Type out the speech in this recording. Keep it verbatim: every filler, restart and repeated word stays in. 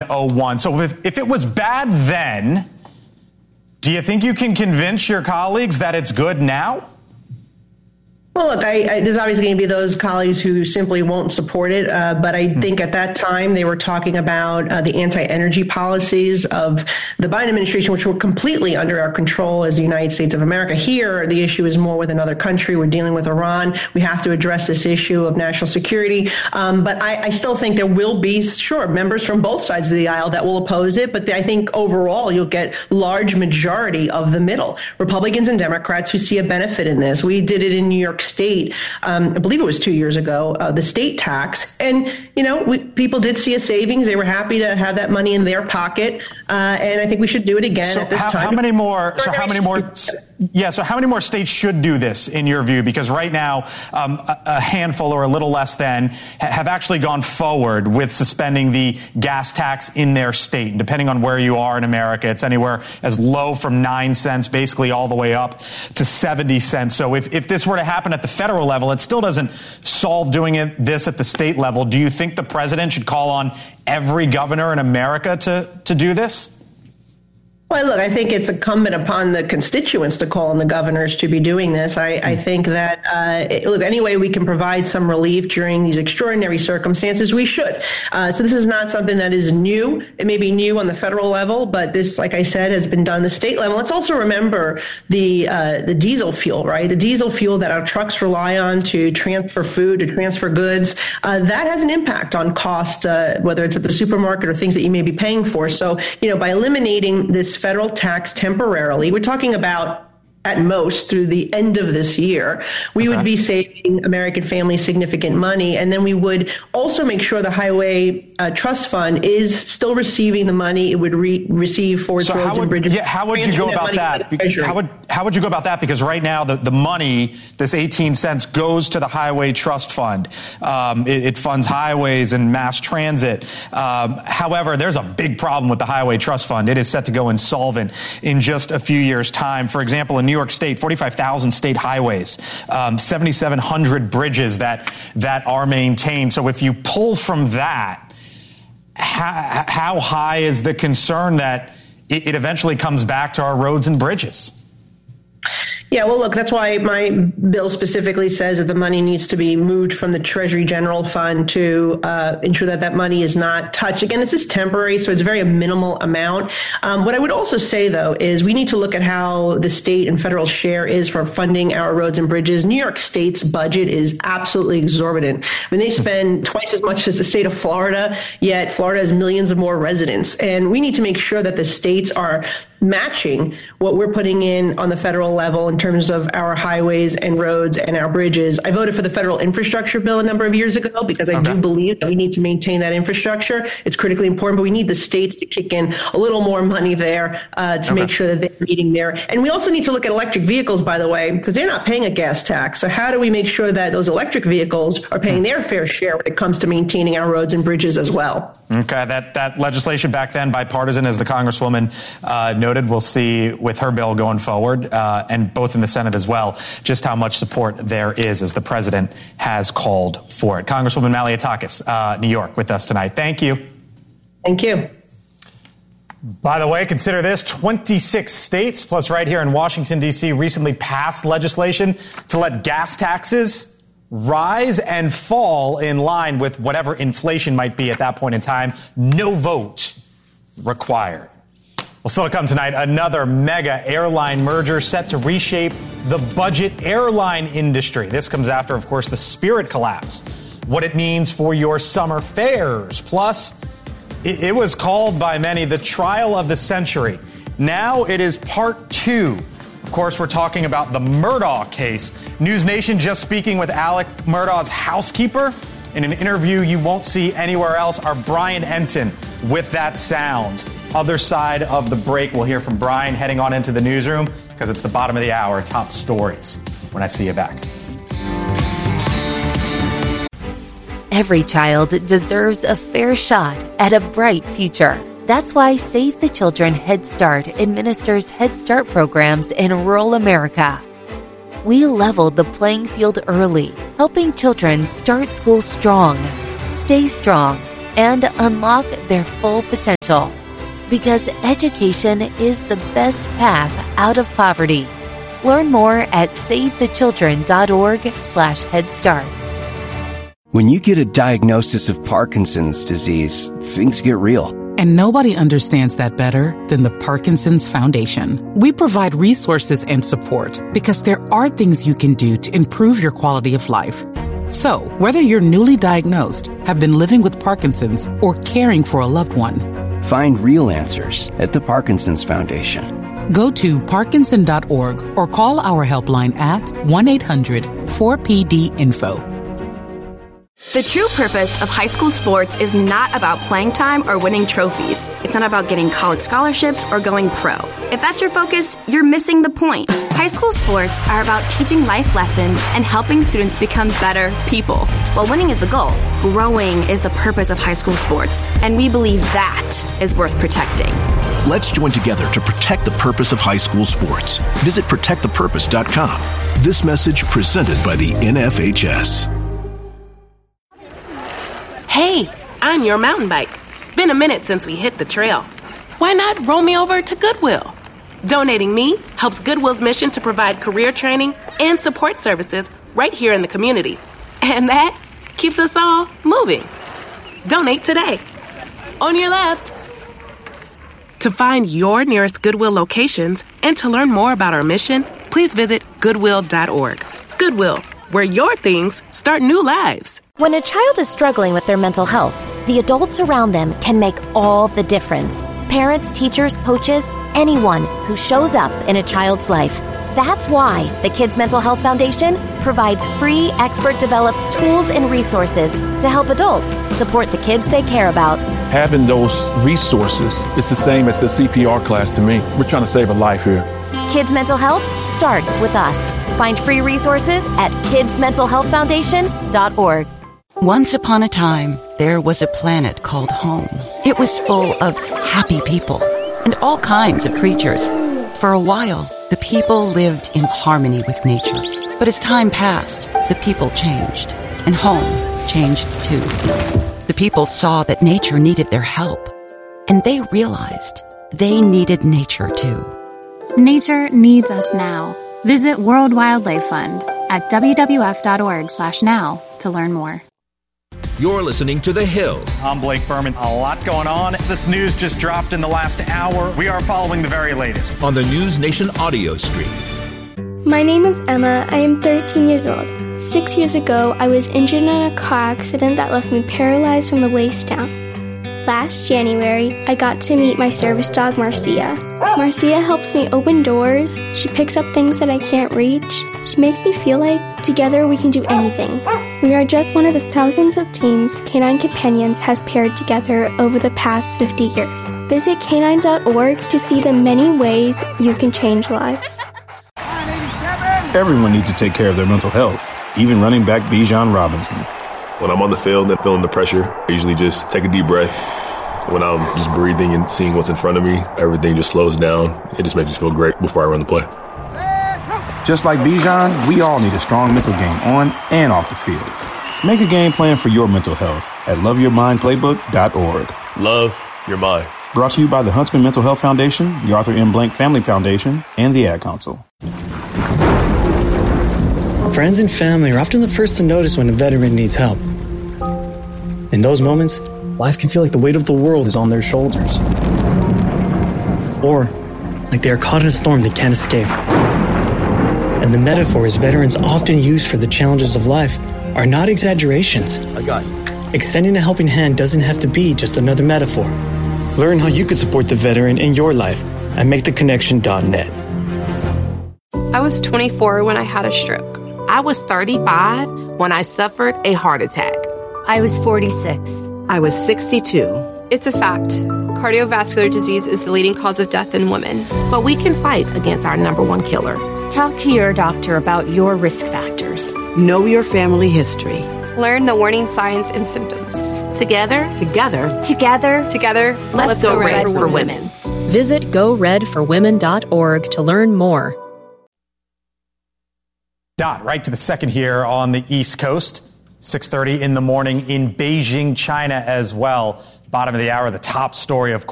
oh one. So if, if it was bad then, do you think you can convince your colleagues that it's good now? Well, look, I, I, there's obviously going to be those colleagues who simply won't support it. Uh, but I think at that time they were talking about uh, the anti-energy policies of the Biden administration, which were completely under our control as the United States of America. Here, the issue is more with another country. We're dealing with Iran. We have to address this issue of national security. Um, but I, I still think there will be, sure, members from both sides of the aisle that will oppose it. But I think overall you'll get large majority of the middle, Republicans and Democrats, who see a benefit in this. We did it in New York State, um, I believe it was two years ago, uh, the state tax. And, you know, we, people did see a savings. They were happy to have that money in their pocket. Uh, and I think we should do it again so at this how, time. How many more? So how many more? Yeah. So how many more states should do this in your view? Because right now, um, a, a handful or a little less than ha- have actually gone forward with suspending the gas tax in their state. And depending on where you are in America, it's anywhere as low from nine cents, basically all the way up to seventy cents. So if, if this were to happen at the federal level, it still doesn't solve doing it this at the state level. Do you think the president should call on every governor in America to, to do this? Well, look, I think it's incumbent upon the constituents to call on the governors to be doing this. I, I think that, uh, it, look, any way we can provide some relief during these extraordinary circumstances, we should. Uh, so this is not something that is new. It may be new on the federal level, but this, like I said, has been done at the state level. Let's also remember the uh, the diesel fuel, right? The diesel fuel that our trucks rely on to transfer food, to transfer goods, uh, that has an impact on cost, uh, whether it's at the supermarket or things that you may be paying for. So, you know, by eliminating this federal tax temporarily, we're talking about at most through the end of this year, we okay. would be saving American families significant money. And then we would also make sure the Highway uh, Trust Fund is still receiving the money it would re- receive for its so roads would, and bridges. Yeah, how would you go about that? How would how would you go about that? Because right now the, the money, this eighteen cents, goes to the Highway Trust Fund. Um, it, it funds highways and mass transit. Um, however, there's a big problem with the Highway Trust Fund. It is set to go insolvent in just a few years' time. For example, in New York State, forty-five thousand state highways, um, seventy-seven hundred bridges that that are maintained. So if you pull from that, how, how high is the concern that it, it eventually comes back to our roads and bridges? Yeah, well, look, that's why my bill specifically says that the money needs to be moved from the Treasury General Fund to uh, ensure that that money is not touched. Again, this is temporary, so it's very a minimal amount. Um, what I would also say, though, is we need to look at how the state and federal share is for funding our roads and bridges. New York State's budget is absolutely exorbitant. I mean, they spend twice as much as the state of Florida, yet Florida has millions of more residents. And we need to make sure that the states are matching what we're putting in on the federal level in terms of our highways and roads and our bridges. I voted for the federal infrastructure bill a number of years ago because I okay. do believe that we need to maintain that infrastructure. It's critically important, but we need the states to kick in a little more money there uh, to okay. make sure that they're meeting there. And we also need to look at electric vehicles, by the way, because they're not paying a gas tax. So how do we make sure that those electric vehicles are paying their fair share when it comes to maintaining our roads and bridges as well? Okay, that, that legislation back then, bipartisan, as the Congresswoman uh, noted, we'll see with her bill going forward, uh, and both in the Senate as well, just how much support there is as the president has called for it. Congresswoman Malliotakis, uh, New York, with us tonight. Thank you. Thank you. By the way, consider this, twenty-six states, plus right here in Washington, D C, recently passed legislation to let gas taxes rise and fall in line with whatever inflation might be at that point in time. No vote required. Well, still to come tonight, another mega airline merger set to reshape the budget airline industry. This comes after, of course, the Spirit collapse, what it means for your summer fares. Plus, it, it was called by many the trial of the century. Now it is part two. Of course, we're talking about the Murdaugh case. News Nation just speaking with Alec Murdaugh's housekeeper in an interview you won't see anywhere else. Our Brian Entin with that sound. Other side of the break, we'll hear from Brian heading on into the newsroom because it's the bottom of the hour. Top stories when I see you back. Every child deserves a fair shot at a bright future. That's why Save the Children Head Start administers Head Start programs in rural America. We leveled the playing field early, helping children start school strong, stay strong, and unlock their full potential. Because education is the best path out of poverty. Learn more at savethechildren.org slash Head Start. When you get a diagnosis of Parkinson's disease, things get real. And nobody understands that better than the Parkinson's Foundation. We provide resources and support because there are things you can do to improve your quality of life. So, whether you're newly diagnosed, have been living with Parkinson's, or caring for a loved one, find real answers at the Parkinson's Foundation. Go to parkinson dot org or call our helpline at one eight hundred four P D info. The true purpose of high school sports is not about playing time or winning trophies. It's not about getting college scholarships or going pro. If that's your focus, you're missing the point. High school sports are about teaching life lessons and helping students become better people. While winning is the goal, growing is the purpose of high school sports, and we believe that is worth protecting. Let's join together to protect the purpose of high school sports. Visit protect the purpose dot com. This message presented by the N F H S. Hey, I'm your mountain bike. Been a minute since we hit the trail. Why not roll me over to Goodwill? Donating me helps Goodwill's mission to provide career training and support services right here in the community. And that keeps us all moving. Donate today. On your left. To find your nearest Goodwill locations and to learn more about our mission, please visit goodwill dot org. Goodwill, where your things start new lives. When a child is struggling with their mental health, the adults around them can make all the difference. Parents, teachers, coaches, anyone who shows up in a child's life. That's why the Kids Mental Health Foundation provides free, expert-developed tools and resources to help adults support the kids they care about. Having those resources is the same as the C P R class to me. We're trying to save a life here. Kids Mental Health starts with us. Find free resources at kids mental health foundation dot org. Once upon a time, there was a planet called home. It was full of happy people and all kinds of creatures. For a while, the people lived in harmony with nature. But as time passed, the people changed, and home changed too. The people saw that nature needed their help, and they realized they needed nature too. Nature needs us now. Visit World Wildlife Fund at w w f dot org slash now to learn more. You're listening to The Hill. I'm Blake Berman. A lot going on. This news just dropped in the last hour. We are following the very latest on the News Nation audio stream. My name is Emma. I am thirteen years old. Six years ago, I was injured in a car accident that left me paralyzed from the waist down. Last January, I got to meet my service dog, Marcia. Marcia helps me open doors. She picks up things that I can't reach. She makes me feel like together we can do anything. We are just one of the thousands of teams Canine Companions has paired together over the past fifty years. Visit canine dot org to see the many ways you can change lives. Everyone needs to take care of their mental health, even running back Bijan Robinson. When I'm on the field and feeling the pressure, I usually just take a deep breath. When I'm just breathing and seeing what's in front of me, everything just slows down. It just makes me feel great before I run the play. Just like Bijan, we all need a strong mental game on and off the field. Make a game plan for your mental health at love your mind playbook dot org. Love your mind. Brought to you by the Huntsman Mental Health Foundation, the Arthur M. Blank Family Foundation, and the Ad Council. Friends and family are often the first to notice when a veteran needs help. In those moments, life can feel like the weight of the world is on their shoulders. Or like they are caught in a storm they can't escape. And the metaphors veterans often use for the challenges of life are not exaggerations. I got you. Extending a helping hand doesn't have to be just another metaphor. Learn how you could support the veteran in your life at make the connection dot net. I was twenty-four when I had a stroke. I was thirty-five when I suffered a heart attack. I was forty-six. I was sixty-two. It's a fact. Cardiovascular disease is the leading cause of death in women. But we can fight against our number one killer. Talk to your doctor about your risk factors. Know your family history. Learn the warning signs and symptoms. Together, together, together, together, let's, let's go, go red, red for, for women. women. Visit go red for women dot org to learn more. Dot right to the second here on the East Coast. six thirty in the morning in Beijing, China as well. Bottom of the hour, the top story, of course.